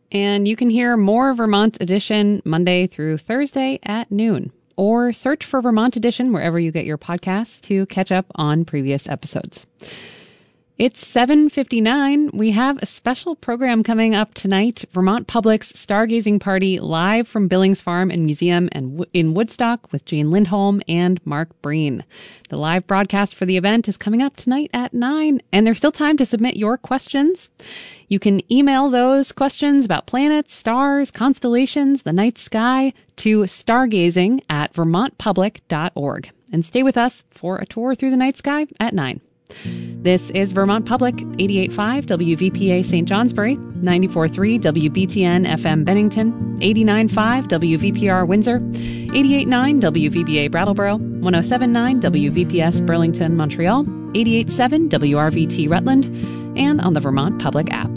And you can hear more Vermont Edition Monday through Thursday at noon. Or search for Vermont Edition wherever you get your podcasts to catch up on previous episodes. It's 7:59. We have a special program coming up tonight. Vermont Public's Stargazing Party live from Billings Farm and Museum in Woodstock with Jane Lindholm and Mark Breen. The live broadcast for the event is coming up tonight at 9, and there's still time to submit your questions. You can email those questions about planets, stars, constellations, the night sky to stargazing@vermontpublic.org. And stay with us for a tour through the night sky at 9. This is Vermont Public, 88.5 WVPA St. Johnsbury, 94.3 WBTN FM Bennington, 89.5 WVPR Windsor, 88.9 WVBA Brattleboro, 107.9 WVPS Burlington, Montreal, 88.7 WRVT Rutland, and on the Vermont Public app.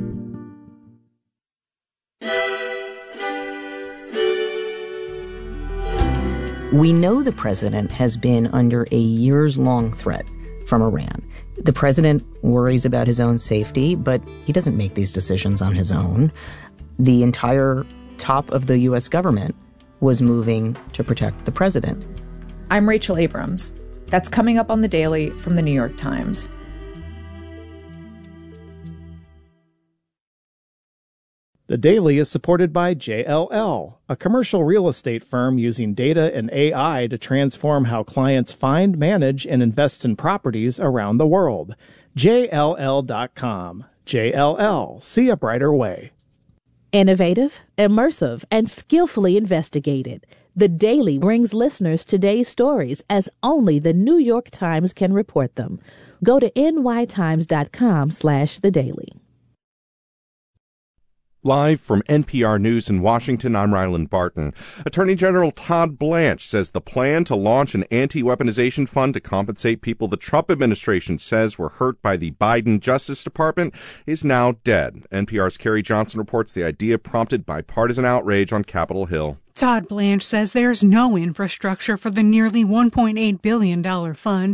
We know the president has been under a years-long threat from Iran. The president worries about his own safety, but he doesn't make these decisions on his own. The entire top of the U.S. government was moving to protect the president. I'm Rachel Abrams. That's coming up on The Daily from The New York Times. The Daily is supported by JLL, a commercial real estate firm using data and AI to transform how clients find, manage, and invest in properties around the world. JLL.com. JLL. See a brighter way. Innovative, immersive, and skillfully investigated. The Daily brings listeners today's stories as only the New York Times can report them. Go to nytimes.com/thedaily. Live from NPR News in Washington, I'm Ryland Barton. Attorney General Todd Blanche says the plan to launch an anti-weaponization fund to compensate people the Trump administration says were hurt by the Biden Justice Department is now dead. NPR's Carrie Johnson reports the idea prompted bipartisan outrage on Capitol Hill. Todd Blanche says there's no infrastructure for the nearly $1.8 billion fund.